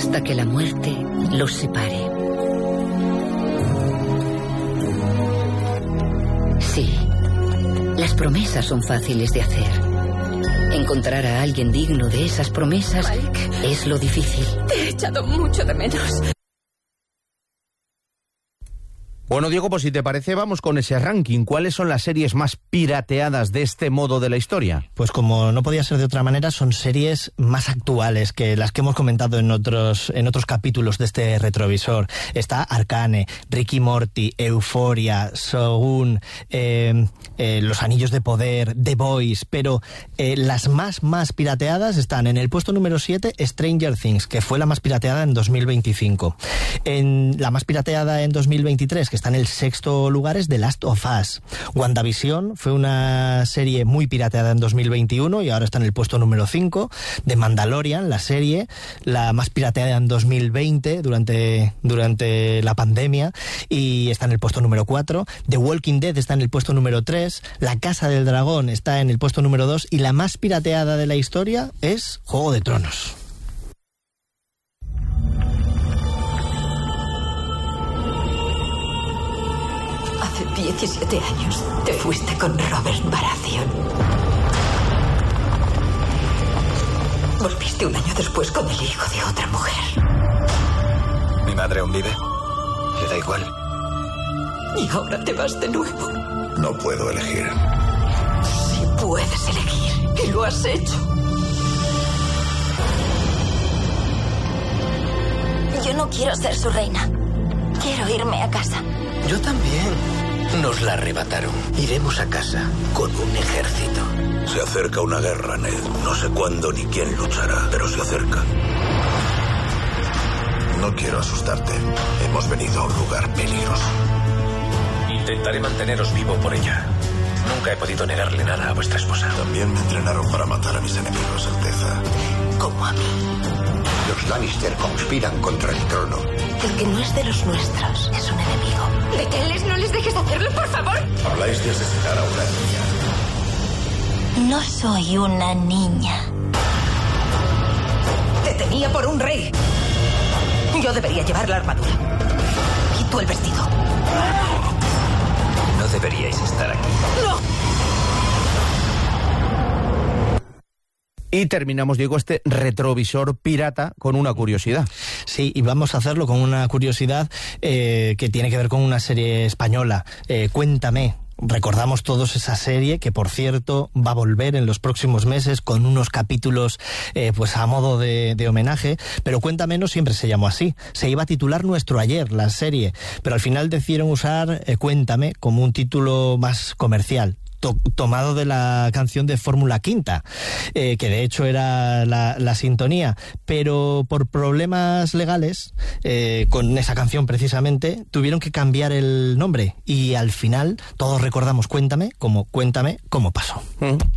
hasta que la muerte los separe. Sí, las promesas son fáciles de hacer. Encontrar a alguien digno de esas promesas, Mike, es lo difícil. Te he echado mucho de menos. Bueno, Diego, pues si te parece, vamos con ese ranking. ¿Cuáles son las series más pirateadas de este modo de la historia? Pues como no podía ser de otra manera, son series más actuales que las que hemos comentado en otros capítulos de este retrovisor. Está Arcane, Ricky Morty, Euphoria, Shogun, Los Anillos de Poder, The Boys, pero las más pirateadas están en el puesto número 7, Stranger Things, que fue la más pirateada en 2025. En la más pirateada en 2023, que está en el 6º lugar, es The Last of Us. WandaVision fue una serie muy pirateada en 2021 y ahora está en el puesto número 5. The Mandalorian, la serie, la más pirateada en 2020 durante la pandemia, y está en el puesto número 4. The Walking Dead está en el puesto número 3. La Casa del Dragón está en el puesto número 2 y la más pirateada de la historia es Juego de Tronos. Hace 17 años te fuiste con Robert Baratheon. Volviste un año después con el hijo de otra mujer. ¿Mi madre aún vive? Le da igual. Y ahora te vas de nuevo. No puedo elegir. Sí puedes elegir, y lo has hecho. Yo no quiero ser su reina. Quiero irme a casa. Yo también. Nos la arrebataron. Iremos a casa con un ejército. Se acerca una guerra, Ned. No sé cuándo ni quién luchará, pero se acerca. No quiero asustarte. Hemos venido a un lugar peligroso. Intentaré manteneros vivo por ella. Nunca he podido negarle nada a vuestra esposa. También me entrenaron para matar a mis enemigos, Alteza. Como a mí. Los Lannister conspiran contra el trono. El que no es de los nuestros es un enemigo. ¿De qué no les dejes hacerlo, por favor? Habláis de asesinar a una niña. No soy una niña. Te tenía por un rey. Yo debería llevar la armadura. Y tú el vestido. No deberíais estar aquí. ¡No! Y terminamos, Diego, este retrovisor pirata con una curiosidad. Sí, y vamos a hacerlo con una curiosidad que tiene que ver con una serie española. Cuéntame. Recordamos todos esa serie que, por cierto, va a volver en los próximos meses con unos capítulos pues a modo de homenaje, pero Cuéntame no siempre se llamó así. Se iba a titular Nuestro Ayer, la serie, pero al final decidieron usar Cuéntame como un título más comercial, tomado de la canción de Fórmula Quinta, que de hecho era la sintonía, pero por problemas legales, con esa canción precisamente, tuvieron que cambiar el nombre y al final todos recordamos Cuéntame cómo pasó.